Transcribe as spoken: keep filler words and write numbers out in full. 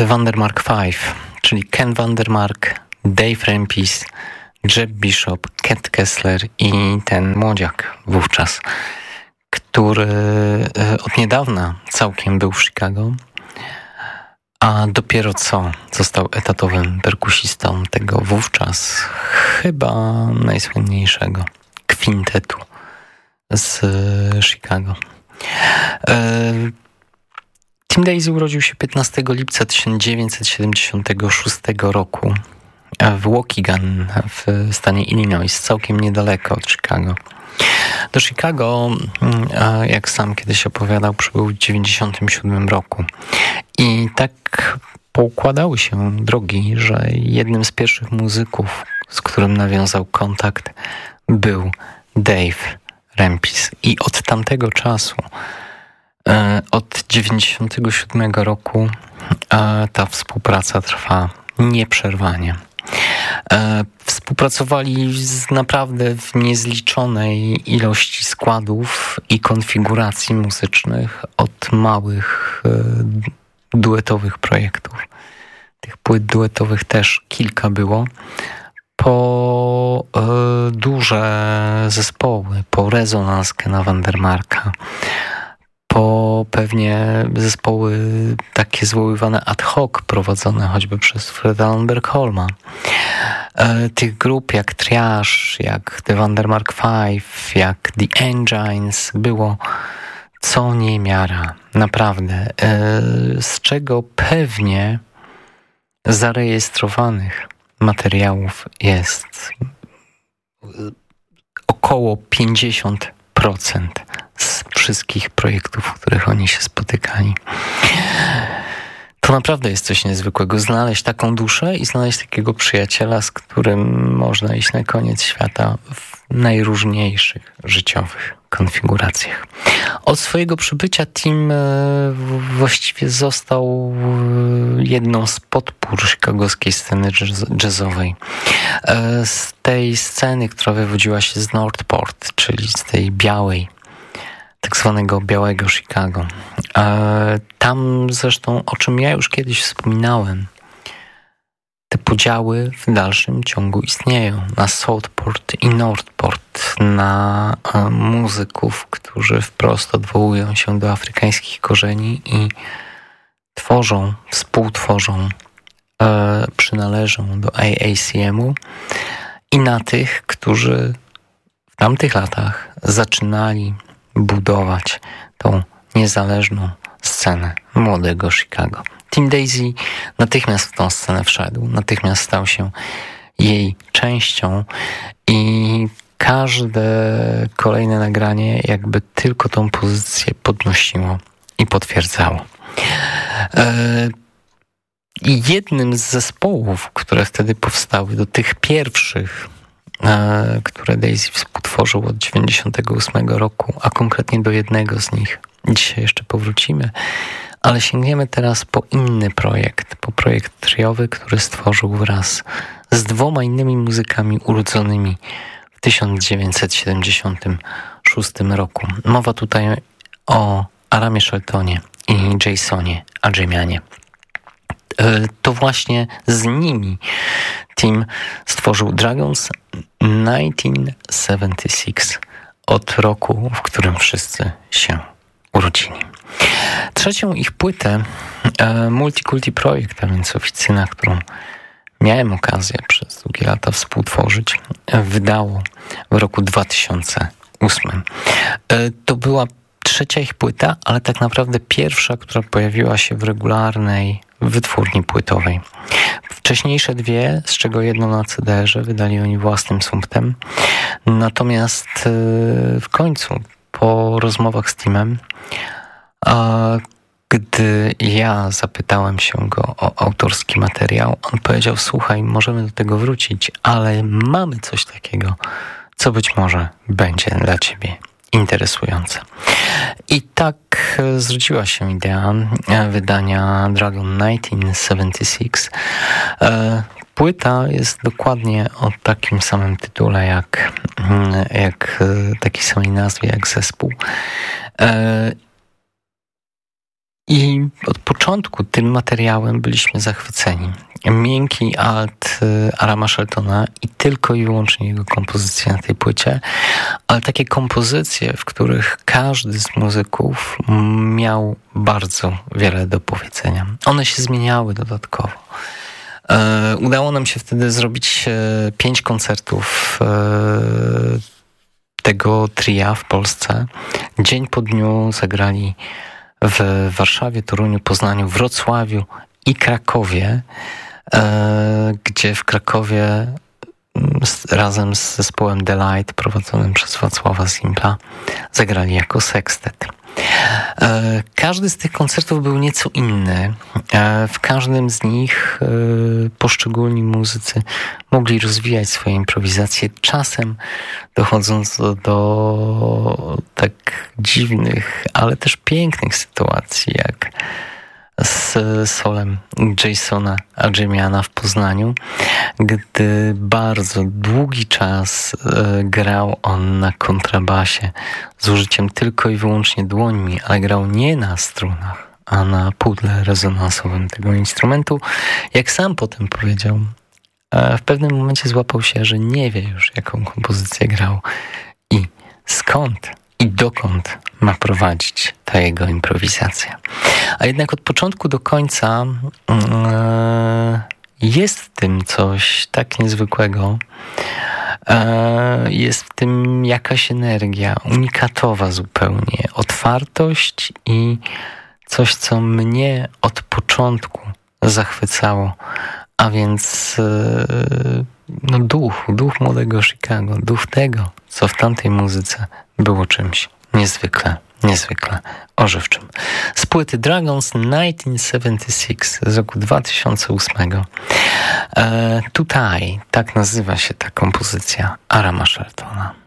The Vandermark Five, czyli Ken Vandermark, Dave Rempis, Jeb Bishop, Cat Kessler i ten młodziak wówczas, który od niedawna całkiem był w Chicago, a dopiero co został etatowym perkusistą tego wówczas chyba najsłynniejszego kwintetu z Chicago. Tim Daisy urodził się piętnastego lipca tysiąc dziewięćset siedemdziesiątego szóstego roku w Waukegan w stanie Illinois, całkiem niedaleko od Chicago. Do Chicago, jak sam kiedyś opowiadał, przybył w dziewięćdziesiątym siódmym roku. I tak poukładały się drogi, że jednym z pierwszych muzyków, z którym nawiązał kontakt, był Dave Rempis. I od tamtego czasu, od dziewięćdziesiątego siódmego roku, ta współpraca trwa nieprzerwanie. Współpracowali z naprawdę w niezliczonej ilości składów i konfiguracji muzycznych, od małych duetowych projektów. Tych płyt duetowych też kilka było, po e, duże zespoły, po Rezonans Kena Vandermarka, po pewnie zespoły takie zwoływane ad hoc, prowadzone choćby przez Freda Lundberg-Holma. E, tych grup jak Triash, jak The Vandermark Five, jak The Engines było co niemiara, naprawdę. E, z czego pewnie zarejestrowanych materiałów jest około pięćdziesiąt procent z wszystkich projektów, w których oni się spotykali. To naprawdę jest coś niezwykłego. Znaleźć taką duszę i znaleźć takiego przyjaciela, z którym można iść na koniec świata w najróżniejszych życiowych konfiguracjach. Od swojego przybycia Tim właściwie został jedną z podpór chicagowskiej sceny jazzowej. Z tej sceny, która wywodziła się z Northport, czyli z tej białej, tak zwanego białego Chicago. Tam zresztą, o czym ja już kiedyś wspominałem, te podziały w dalszym ciągu istnieją na Southport i Northport, na e, muzyków, którzy wprost odwołują się do afrykańskich korzeni i tworzą, współtworzą, e, przynależą do A A C M-u, i na tych, którzy w tamtych latach zaczynali budować tą niezależną scenę młodego Chicago. Tim Daisy natychmiast w tą scenę wszedł, natychmiast stał się jej częścią i każde kolejne nagranie jakby tylko tą pozycję podnosiło i potwierdzało. I jednym z zespołów, które wtedy powstały, do tych pierwszych, które Daisy współtworzył od dziewięćdziesiątego ósmego roku, a konkretnie do jednego z nich dzisiaj jeszcze powrócimy, ale sięgniemy teraz po inny projekt, po projekt triowy, który stworzył wraz z dwoma innymi muzykami urodzonymi w tysiąc dziewięćset siedemdziesiątym szóstym roku. Mowa tutaj o Aramie Sheltonie i Jasonie Adjemianie. To właśnie z nimi Tim stworzył Dragons tysiąc dziewięćset siedemdziesiąty szósty, od roku, w którym wszyscy się urodzili. Trzecią ich płytę, e, Multikulti Projekt, a więc oficyna, którą miałem okazję przez długie lata współtworzyć, wydało w roku dwa tysiące ósmym. E, to była trzecia ich płyta, ale tak naprawdę pierwsza, która pojawiła się w regularnej wytwórni płytowej. Wcześniejsze dwie, z czego jedno na C D erze, wydali oni własnym sumptem. Natomiast e, w końcu, po rozmowach z Timem, a gdy ja zapytałem się go o autorski materiał, on powiedział: słuchaj, możemy do tego wrócić, ale mamy coś takiego, co być może będzie dla ciebie interesujące. I tak zrodziła się idea wydania Dragon tysiąc dziewięćset siedemdziesiąty szósty. Płyta jest dokładnie o takim samym tytule, jak, jak takiej samej nazwie jak zespół. I od początku tym materiałem byliśmy zachwyceni. Miękki alt Arama Sheltona i tylko i wyłącznie jego kompozycje na tej płycie, ale takie kompozycje, w których każdy z muzyków miał bardzo wiele do powiedzenia. One się zmieniały dodatkowo. Udało nam się wtedy zrobić pięć koncertów tego tria w Polsce. Dzień po dniu zagrali w Warszawie, Toruniu, Poznaniu, Wrocławiu i Krakowie, gdzie w Krakowie razem z zespołem Delight prowadzonym przez Wacława Zimpla zagrali jako sekstet. Każdy z tych koncertów był nieco inny. W każdym z nich poszczególni muzycy mogli rozwijać swoje improwizacje, czasem dochodząc do, do tak dziwnych, ale też pięknych sytuacji, jak z solem Jasona Adjemiana w Poznaniu, gdy bardzo długi czas grał on na kontrabasie z użyciem tylko i wyłącznie dłońmi, ale grał nie na strunach, a na pudle rezonansowym tego instrumentu. Jak sam potem powiedział, w pewnym momencie złapał się, że nie wie już, jaką kompozycję grał i skąd i dokąd ma prowadzić ta jego improwizacja. A jednak od początku do końca yy, jest w tym coś tak niezwykłego. Yy, jest w tym jakaś energia unikatowa zupełnie, otwartość i coś, co mnie od początku zachwycało, a więc yy, no duch, duch młodego Chicago, duch tego, co w tamtej muzyce było czymś niezwykle, niezwykle ożywczym. Z płyty Dragons tysiąc dziewięćset siedemdziesiąt sześć z roku dwa tysiące ósmego. E, tutaj tak nazywa się ta kompozycja Arama Sheltona.